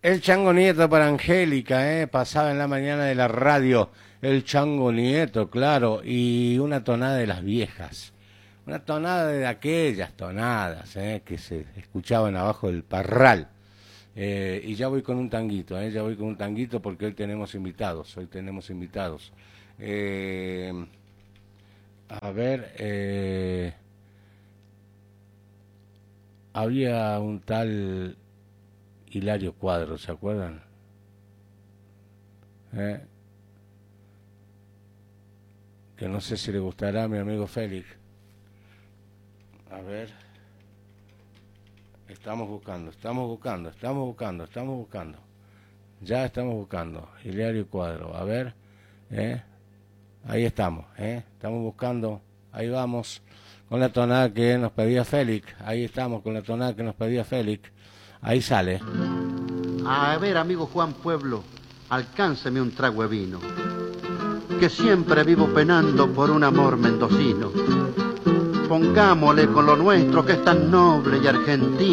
El Chango Nieto para Angélica, pasaba en la mañana de la radio. El Chango Nieto, claro, y una tonada de las viejas. Una tonada de aquellas tonadas que se escuchaban abajo del parral. Y ya voy con un tanguito, ya voy con un tanguito porque hoy tenemos invitados. A ver, había un tal Hilario Cuadro, ¿se acuerdan? Que no sé si le gustará a mi amigo Félix. A ver. Estamos buscando. Ya estamos buscando. Hilario Cuadro. A ver. Ahí estamos. Estamos buscando. Ahí vamos. Con la tonada que nos pedía Félix. Ahí estamos con la tonada que nos pedía Félix. Ahí sale. A ver, amigo Juan Pueblo, alcánceme un trago de vino, que siempre vivo penando por un amor mendocino. Pongámosle con lo nuestro que es tan noble y argentino.